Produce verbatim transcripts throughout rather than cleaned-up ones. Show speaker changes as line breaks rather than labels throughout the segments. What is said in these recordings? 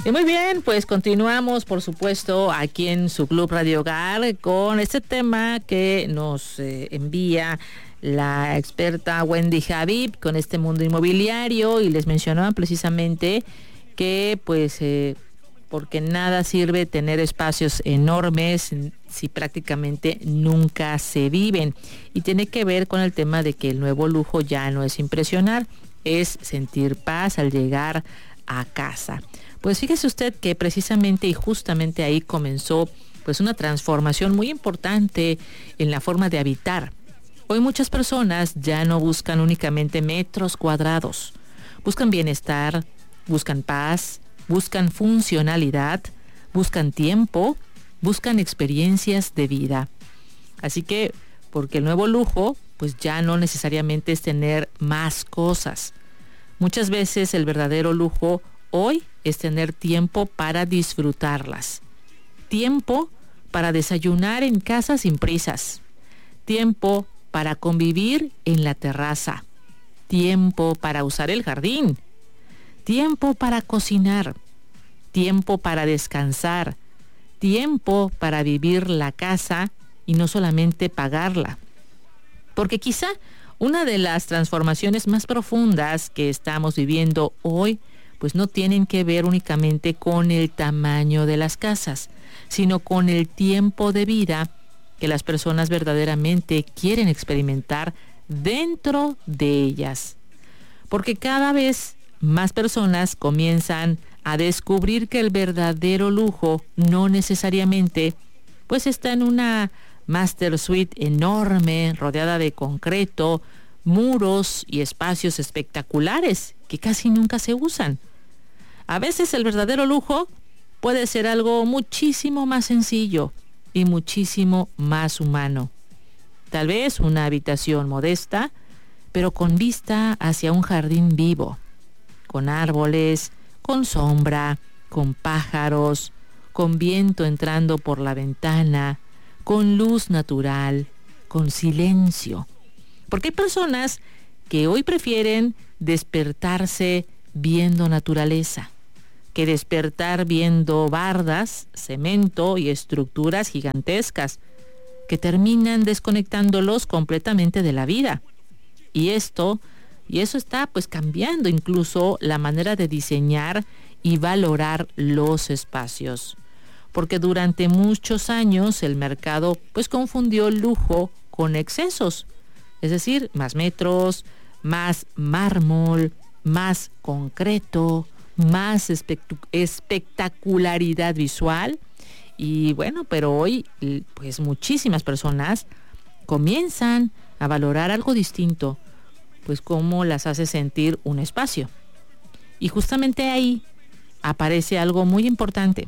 Y muy bien, pues continuamos, por supuesto, aquí en su Club Radio Hogar con este tema que nos eh, envía la experta Wendy Habib con este mundo inmobiliario, y les mencionaba precisamente que pues eh, porque nada sirve tener espacios enormes si prácticamente nunca se viven, y tiene que ver con el tema de que el nuevo lujo ya no es impresionar, es sentir paz al llegar a casa. Pues fíjese usted que precisamente y justamente ahí comenzó pues una transformación muy importante en la forma de habitar. Hoy muchas personas ya no buscan únicamente metros cuadrados, buscan bienestar, buscan paz, buscan funcionalidad, buscan tiempo, buscan experiencias de vida. Así que, porque el nuevo lujo pues ya no necesariamente es tener más cosas. Muchas veces el verdadero lujo hoy es tener tiempo para disfrutarlas. Tiempo para desayunar en casa sin prisas. Tiempo para convivir en la terraza. Tiempo para usar el jardín. Tiempo para cocinar. Tiempo para descansar. Tiempo para vivir la casa y no solamente pagarla. Porque quizá una de las transformaciones más profundas que estamos viviendo hoy pues no tienen que ver únicamente con el tamaño de las casas, sino con el tiempo de vida que las personas verdaderamente quieren experimentar dentro de ellas. Porque cada vez más personas comienzan a descubrir que el verdadero lujo no necesariamente pues está en una master suite enorme, rodeada de concreto, muros y espacios espectaculares que casi nunca se usan. A veces el verdadero lujo puede ser algo muchísimo más sencillo y muchísimo más humano. Tal vez una habitación modesta, pero con vista hacia un jardín vivo, con árboles, con sombra, con pájaros, con viento entrando por la ventana, con luz natural, con silencio. Porque hay personas que hoy prefieren despertarse viendo naturaleza que despertar viendo bardas, cemento y estructuras gigantescas que terminan desconectándolos completamente de la vida. Y esto, y eso está pues cambiando incluso la manera de diseñar y valorar los espacios. Porque durante muchos años el mercado pues confundió el lujo con excesos. Es decir, más metros, más mármol, más concreto, más espect- espectacularidad visual. Y bueno, pero hoy pues muchísimas personas comienzan a valorar algo distinto, pues cómo las hace sentir un espacio. Y justamente ahí aparece algo muy importante: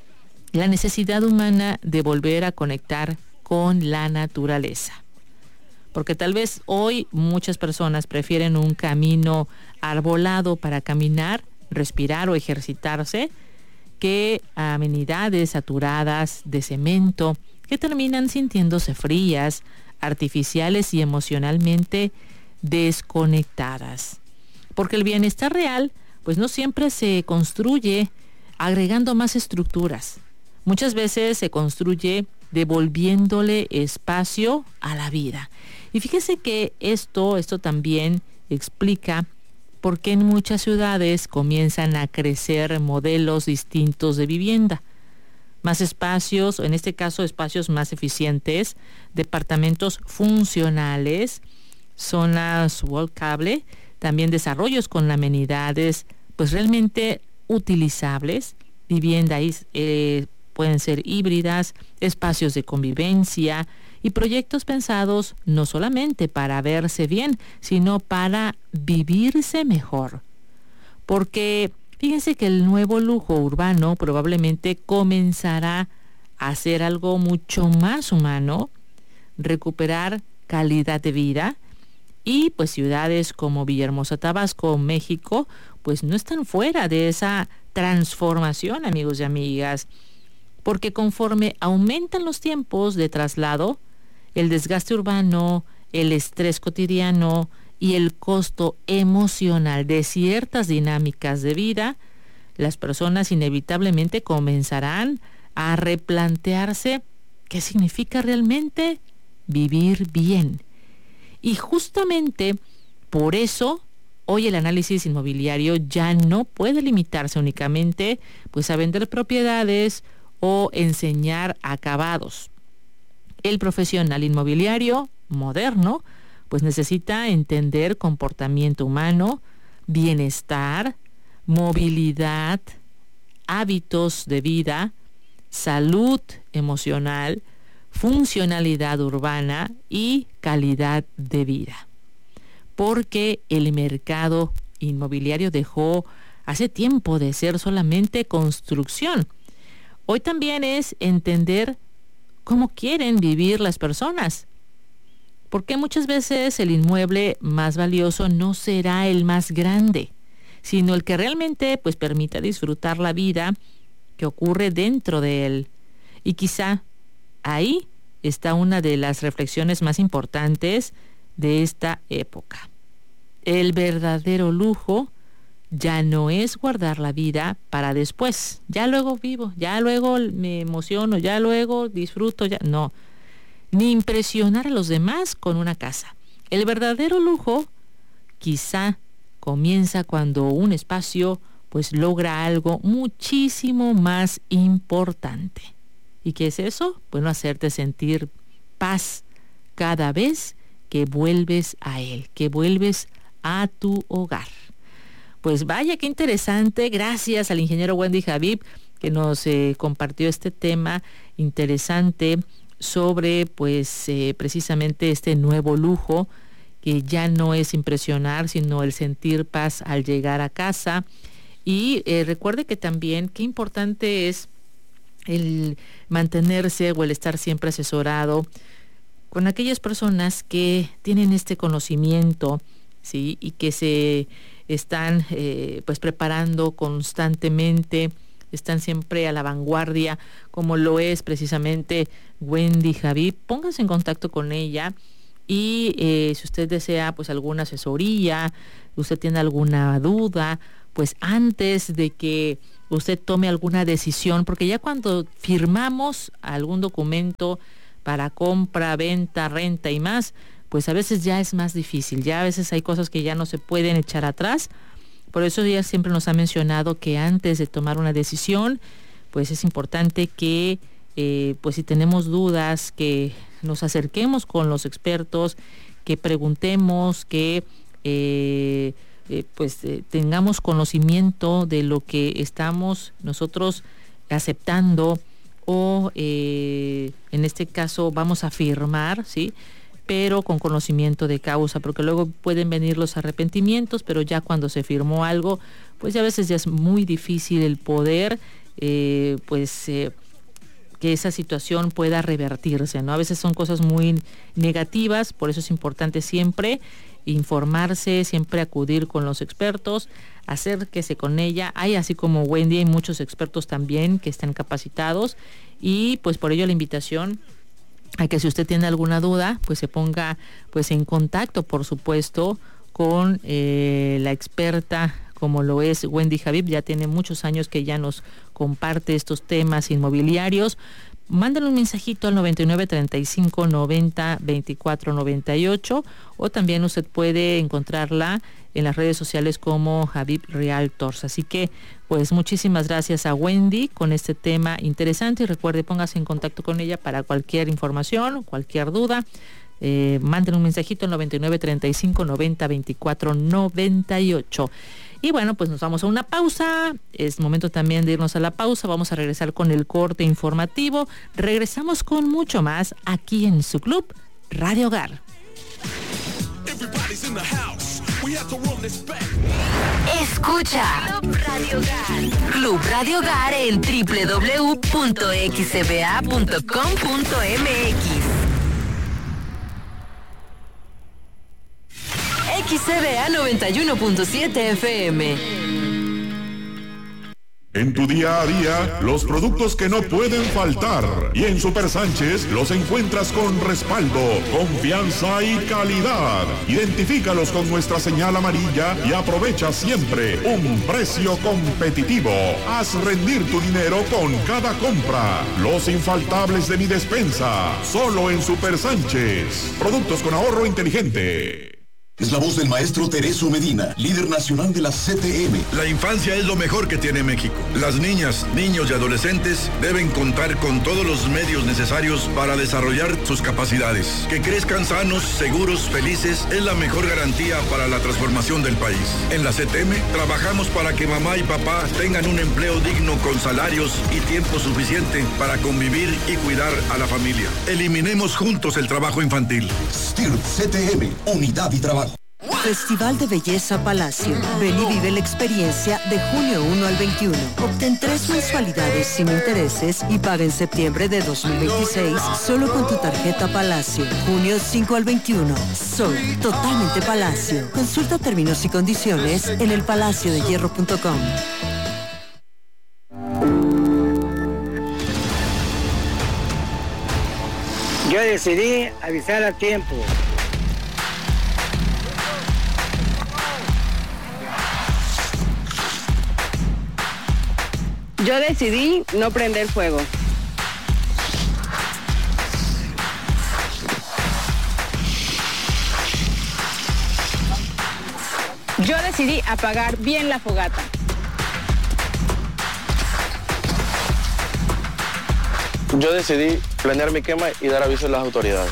la necesidad humana de volver a conectar con la naturaleza. Porque tal vez hoy muchas personas prefieren un camino arbolado para caminar, respirar o ejercitarse, que amenidades saturadas de cemento que terminan sintiéndose frías, artificiales y emocionalmente desconectadas. Porque el bienestar real pues no siempre se construye agregando más estructuras. Muchas veces se construye devolviéndole espacio a la vida. Y fíjese que esto, esto también explica por qué en muchas ciudades comienzan a crecer modelos distintos de vivienda. Más espacios, en este caso espacios más eficientes, departamentos funcionales, zonas walkable, también desarrollos con amenidades pues realmente utilizables, viviendas eh, pueden ser híbridas, espacios de convivencia y proyectos pensados no solamente para verse bien, sino para vivirse mejor. Porque fíjense que el nuevo lujo urbano probablemente comenzará a ser algo mucho más humano, recuperar calidad de vida, y pues ciudades como Villahermosa, Tabasco, México, pues no están fuera de esa transformación, amigos y amigas, porque conforme aumentan los tiempos de traslado, el desgaste urbano, el estrés cotidiano y el costo emocional de ciertas dinámicas de vida, las personas inevitablemente comenzarán a replantearse qué significa realmente vivir bien. Y justamente por eso hoy el análisis inmobiliario ya no puede limitarse únicamente pues a vender propiedades o enseñar acabados. El profesional inmobiliario moderno pues necesita entender comportamiento humano, bienestar, movilidad, hábitos de vida, salud emocional, funcionalidad urbana y calidad de vida. Porque el mercado inmobiliario dejó hace tiempo de ser solamente construcción. Hoy también es entender cómo quieren vivir las personas. Porque muchas veces el inmueble más valioso no será el más grande, sino el que realmente pues permita disfrutar la vida que ocurre dentro de él. Y quizá ahí está una de las reflexiones más importantes de esta época. El verdadero lujo ya no es guardar la vida para después. Ya luego vivo, ya luego me emociono, ya luego disfruto, ya no. Ni impresionar a los demás con una casa. El verdadero lujo quizá comienza cuando un espacio pues logra algo muchísimo más importante. ¿Y qué es eso? Bueno, hacerte sentir paz cada vez que vuelves a él, que vuelves a tu hogar. Pues vaya, qué interesante. Gracias al ingeniero Wendy Habib que nos eh, compartió este tema interesante sobre pues eh, precisamente este nuevo lujo que ya no es impresionar, sino el sentir paz al llegar a casa. Y eh, recuerde que también qué importante es el mantenerse o el estar siempre asesorado con aquellas personas que tienen este conocimiento, ¿sí? Y que se están eh, pues preparando constantemente, están siempre a la vanguardia, como lo es precisamente Wendy Habib. Póngase en contacto con ella y eh, si usted desea pues alguna asesoría, usted tiene alguna duda, pues antes de que usted tome alguna decisión, porque ya cuando firmamos algún documento para compra, venta, renta y más, pues a veces ya es más difícil, ya a veces hay cosas que ya no se pueden echar atrás. Por eso ella siempre nos ha mencionado que antes de tomar una decisión, pues es importante que, eh, pues si tenemos dudas, que nos acerquemos con los expertos, que preguntemos, que eh, eh, pues eh, tengamos conocimiento de lo que estamos nosotros aceptando o eh, en este caso vamos a firmar, ¿sí? Pero con conocimiento de causa, porque luego pueden venir los arrepentimientos, pero ya cuando se firmó algo, pues ya a veces ya es muy difícil el poder, eh, pues eh, que esa situación pueda revertirse, ¿no? A veces son cosas muy negativas, por eso es importante siempre informarse, siempre acudir con los expertos, acérquese con ella. Hay, así como Wendy, hay muchos expertos también que están capacitados y pues por ello la invitación a que si usted tiene alguna duda, pues se ponga pues en contacto, por supuesto, con eh, la experta como lo es Wendy Habib. Ya tiene muchos años que ya nos comparte estos temas inmobiliarios. Mándale un mensajito al noventa y nueve, treinta y cinco, noventa, veinticuatro, noventa y ocho o también usted puede encontrarla en las redes sociales como Habib Realtors. Así que pues muchísimas gracias a Wendy con este tema interesante y recuerde, póngase en contacto con ella para cualquier información, cualquier duda. Eh, manden un mensajito al noventa y nueve, treinta y cinco, noventa, veinticuatro, noventa y ocho. Y bueno, pues nos vamos a una pausa. Es momento también de irnos a la pausa. Vamos a regresar con el corte informativo. Regresamos con mucho más aquí en su club Radio Hogar.
Escucha Club Radio Hogar. Club Radio Hogar en doble u doble u doble u punto x c b a punto com punto m x. X C B A noventa y uno punto siete F M.
En tu día a día, los productos que no pueden faltar. Y en Super Sánchez los encuentras con respaldo, confianza y calidad. Identifícalos con nuestra señal amarilla y aprovecha siempre un precio competitivo. Haz rendir tu dinero con cada compra. Los infaltables de mi despensa, solo en Super Sánchez. Productos con ahorro inteligente.
Es la voz del maestro Tereso Medina, líder nacional de la C T M.
La infancia es lo mejor que tiene México. Las niñas, niños y adolescentes deben contar con todos los medios necesarios para desarrollar sus capacidades. Que crezcan sanos, seguros, felices es la mejor garantía para la transformación del país. En la C T M trabajamos para que mamá y papá tengan un empleo digno con salarios y tiempo suficiente para convivir y cuidar a la familia. Eliminemos juntos el trabajo infantil.
S T I R C T M, unidad y trabajo.
Festival de Belleza Palacio. Ven y vive la experiencia de junio uno al veintiuno. Obtén tres mensualidades sin intereses y paga en septiembre de dos mil veintiséis solo con tu tarjeta Palacio. junio cinco al veintiuno. Soy totalmente Palacio. Consulta términos y condiciones en el palacio de hierro punto com.
Yo decidí avisar a tiempo.
Yo decidí no prender fuego. Yo decidí apagar bien la fogata.
Yo decidí planear mi quema y dar aviso a las autoridades.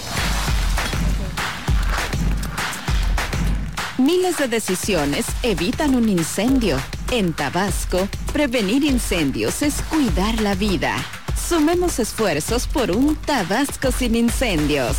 Miles de decisiones evitan un incendio. En Tabasco, prevenir incendios es cuidar la vida. Sumemos esfuerzos por un Tabasco sin incendios.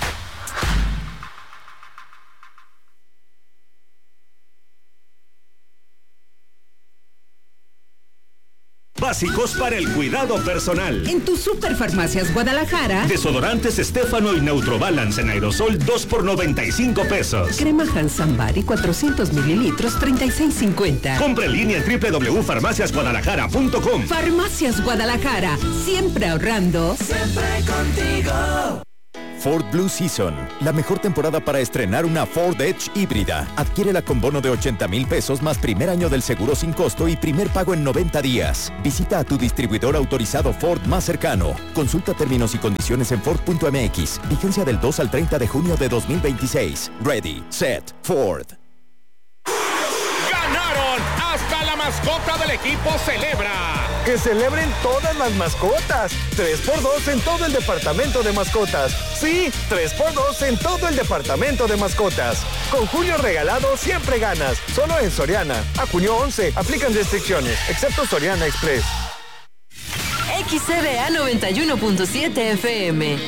Básicos para el cuidado personal.
En tu Superfarmacias Guadalajara.
Desodorantes Estefano y Neutrobalance en aerosol dos por noventa y cinco pesos.
Crema Hansan-Bari cuatrocientos mililitros treinta y seis cincuenta.
Compra en línea en doble u doble u doble u punto farmacias guadalajara punto com.
Farmacias Guadalajara. Siempre ahorrando.
Siempre contigo.
Ford Blue Season, la mejor temporada para estrenar una Ford Edge híbrida. Adquiérela con bono de ochenta mil pesos más primer año del seguro sin costo y primer pago en noventa días. Visita a tu distribuidor autorizado Ford más cercano. Consulta términos y condiciones en Ford punto M X. Vigencia del dos al treinta de junio de dos mil veintiséis. Ready, set, Ford.
¡Ganaron! ¡Hasta la mascota del equipo celebra!
¡Que celebren todas las mascotas! tres por dos en todo el departamento de mascotas. Sí, tres por dos en todo el departamento de mascotas. Con junio regalado siempre ganas. Solo en Soriana. A junio once. Aplican restricciones, excepto Soriana Express.
X C B A noventa y uno punto siete F M.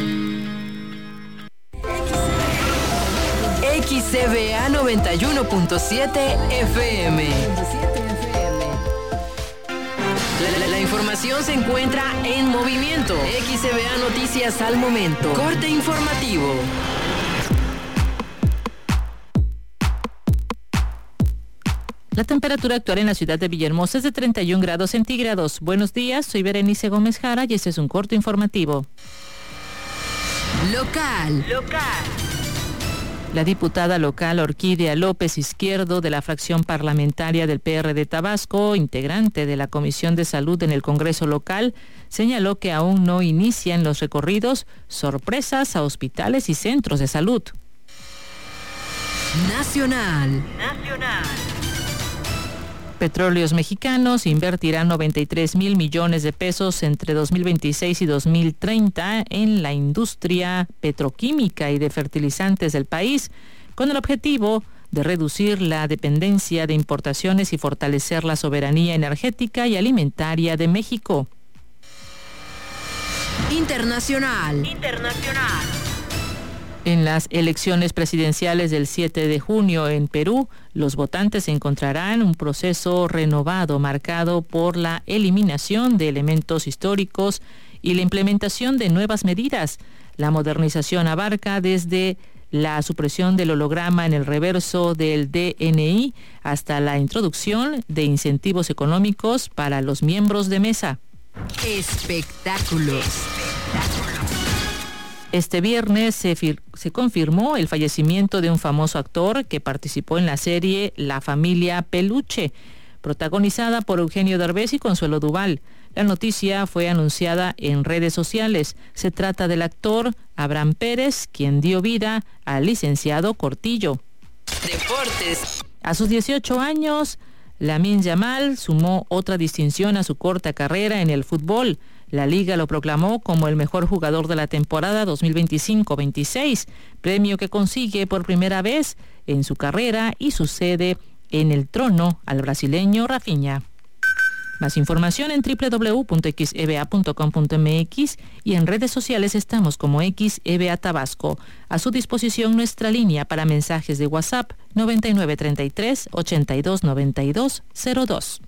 X C B A noventa y uno punto siete F M. La, la, la información se encuentra en movimiento. X C B A Noticias al momento. Corte informativo.
La temperatura actual en la ciudad de Villahermosa es de treinta y un grados centígrados. Buenos días, soy Berenice Gómez Jara y este es un corte informativo.
Local. Local.
La diputada local Orquídea López Izquierdo de la fracción parlamentaria del P R D Tabasco, integrante de la Comisión de Salud en el Congreso local, señaló que aún no inician los recorridos sorpresas a hospitales y centros de salud.
Nacional.
Nacional. Petróleos Mexicanos invertirán noventa y tres mil millones de pesos entre dos mil veintiséis y dos mil treinta en la industria petroquímica y de fertilizantes del país, con el objetivo de reducir la dependencia de importaciones y fortalecer la soberanía energética y alimentaria de México.
Internacional.
Internacional. En las elecciones presidenciales del siete de junio en Perú, los votantes encontrarán un proceso renovado marcado por la eliminación de elementos históricos y la implementación de nuevas medidas. La modernización abarca desde la supresión del holograma en el reverso del D N I hasta la introducción de incentivos económicos para los miembros de mesa.
Espectáculos.
Este viernes se, fir- se confirmó el fallecimiento de un famoso actor que participó en la serie La Familia Peluche, protagonizada por Eugenio Derbez y Consuelo Duval. La noticia fue anunciada en redes sociales. Se trata del actor Abraham Pérez, quien dio vida al licenciado Cortillo.
Deportes.
A sus dieciocho años, Lamine Yamal sumó otra distinción a su corta carrera en el fútbol. La Liga lo proclamó como el mejor jugador de la temporada dos mil veinticinco veintiséis, premio que consigue por primera vez en su carrera y sucede en el trono al brasileño Rafinha. Más información en doble u doble u doble u punto x e b a punto com punto m x y en redes sociales estamos como X E B A Tabasco. A su disposición nuestra línea para mensajes de WhatsApp noventa y nueve treinta y tres ochenta y dos noventa y dos cero dos.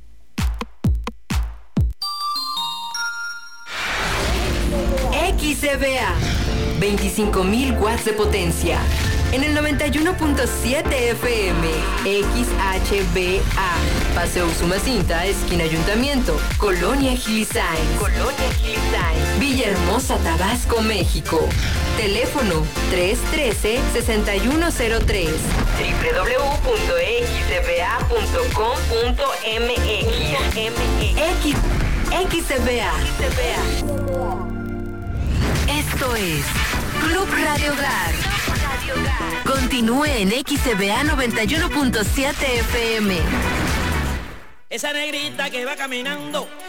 X E B A, veinticinco mil watts de potencia. En el noventa y uno punto siete F M, X H B A, Paseo Usumacinta, esquina Ayuntamiento, Colonia Gilisain, Colonia Gilisain, Villahermosa, Tabasco, México. Teléfono tres uno tres, seis uno cero tres, doble u doble u doble u punto x e b a punto com punto m x. X E B A. Esto es Club Radio Hogar. Continúe en X E B A noventa y uno punto siete F M.
Esa negrita que va caminando